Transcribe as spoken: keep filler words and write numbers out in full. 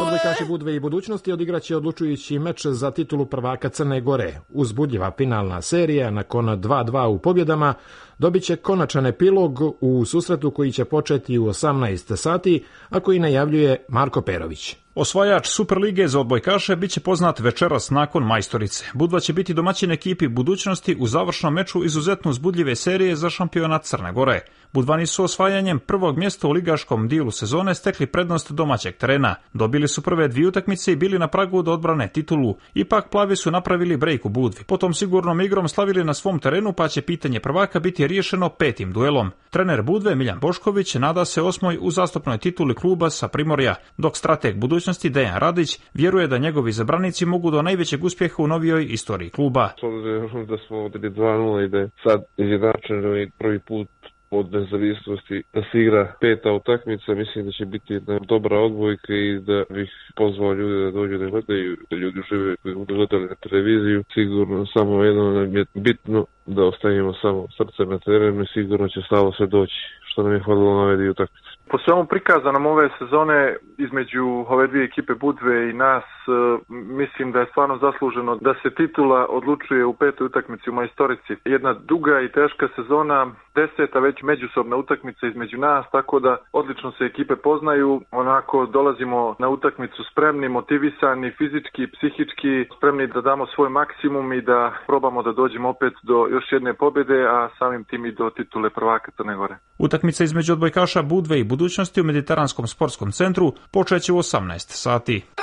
Odbojkaši Budve i Budućnosti odigraće odlučujući meč za titulu prvaka Crne Gore. Uzbudljiva finalna serija nakon dva dva u pobjedama dobit će konačan epilog u susretu koji će početi u osamnaest sati, a koji najavljuje Marko Perović. Osvajač Superlige za odbojkaše biće poznat večeras nakon majstorice. Budva će biti domaćin ekipi Budućnosti u završnom meču izuzetno uzbudljive serije za šampionat Crne Gore. Budvani su osvajanjem prvog mjesta u ligaškom dijelu sezone stekli prednost domaćeg terena. Dobili su prve dvije utakmice i bili na pragu da odbrane titulu. Ipak plavi su napravili brejk u Budvi. Potom sigurnom igrom slavili na svom terenu, pa će pitanje prvaka biti riješeno petim duelom. Trener Budve Miljan Bošković nada se osmoj uzastopnoj tituli kluba sa Primorja, dok strateg Budućnosti Dejan Radić vjeruje da njegovi zabranici mogu do najvećeg uspjeha u novijoj istoriji kluba. S obzirom da smo vodili dva nula i da je sad izjednačeno i prvi put od nezavisnosti da se igra peta utakmica, mislim da će biti jedna dobra odbojka i da bih pozvao ljude da dođu da gledaju, da ljudi žive koji budu gledali na televiziju. Sigurno samo jedno nam je bitno da ostavimo samo srce na terenu i sigurno će stalo sve doći što nam je hvalilo na ove dvije utakmice. Po svemu prikazanom ove sezone između ove dvije ekipe Budve i nas, mislim da je stvarno zasluženo da se titula odlučuje u petoj utakmici u majstorici. Jedna duga i teška sezona, deseta već međusobna utakmica između nas, tako da odlično se ekipe poznaju. Onako dolazimo na utakmicu spremni, motivisani, fizički, psihički, spremni da damo svoj maksimum i da probamo da dođemo opet do još jedne pobjede, a samim tim i do titule prvaka Crne Gore. Utakmica između odbojkaša Budve i Budućnosti u Mediteranskom sportskom centru počeće u osamnaest sati.